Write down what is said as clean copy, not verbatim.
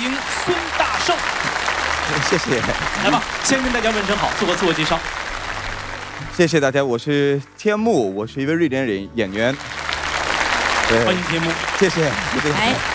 迎孙大圣。 谢谢。 来吧，先跟大家问声好，做个自我介绍。 谢谢大家，我是天幕，我是一位瑞典人演员。 欢迎天幕。 谢谢。 来。